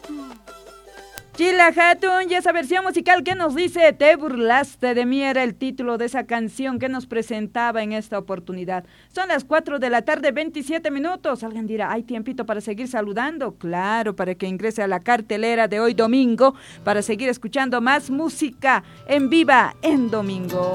Chila Hatun, y esa versión musical que nos dice Te burlaste de mí era el título de esa canción que nos presentaba en esta oportunidad. Son las 4 de la tarde, 27 minutos. Alguien dirá, ¿hay tiempito para seguir saludando? Claro, para que ingrese a la cartelera de hoy domingo, para seguir escuchando más música en Viva en Domingo.